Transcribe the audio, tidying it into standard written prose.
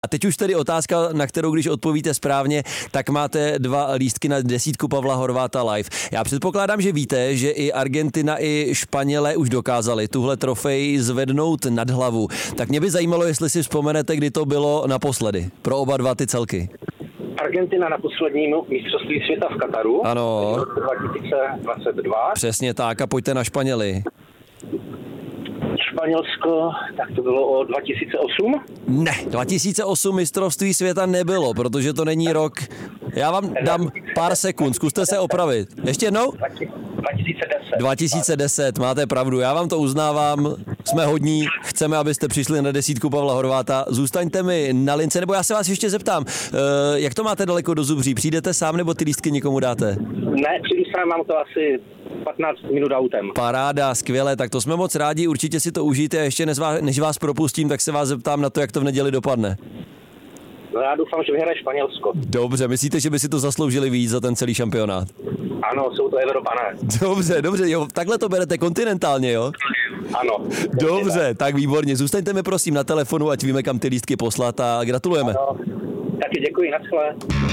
A teď už tedy otázka, na kterou když odpovíte správně, tak máte 2 lístky na 10 Pavla Horváta live. Já předpokládám, že víte, že i Argentina, i Španělé už dokázali tuhle trofej zvednout nad hlavu. Tak mě by zajímalo, jestli si vzpomenete, kdy to bylo naposledy pro oba dva ty celky. Argentina na posledním mistrovství světa v Kataru. Ano. 2022. Přesně tak, a pojďte na Španěly. Španělsko, tak to bylo o 2008? Ne, 2008 mistrovství světa nebylo, protože to není rok. Já vám dám pár sekund, zkuste se opravit. Ještě jednou? 2010. 2010, máte pravdu, já vám to uznávám, jsme hodní, chceme, abyste přišli na 10 Pavla Horváta. Zůstaňte mi na lince, nebo já se vás ještě zeptám, jak to máte daleko do Zubří? Přijdete sám, nebo ty lístky někomu dáte? Ne, přijdu sám, mám to asi 15 minut autem. Paráda, skvěle, tak to jsme moc rádi, určitě si to užijte a ještě než vás propustím, tak se vás zeptám na to, jak to v neděli dopadne. No já doufám, že vyhraje Španělsko. Dobře, myslíte, že by si to zasloužili víc za ten celý šampionát? Ano, jsou to Evropané. Dobře, jo, takhle to berete kontinentálně, jo? Ano. Dobře, tak výborně, zůstaňte mi prosím na telefonu, ať víme, kam ty lístky poslat a gratulujeme. Ano, taky děkuji, naschle.